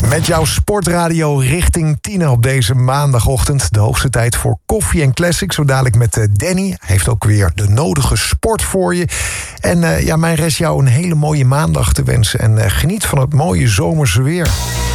Met jouw sportradio richting 10 op deze maandagochtend. De hoogste tijd voor koffie en classics. Zo dadelijk met Danny. Hij heeft ook weer de nodige sport voor je. En mijn rest jou een hele mooie maandag te wensen. En geniet van het mooie zomerse weer.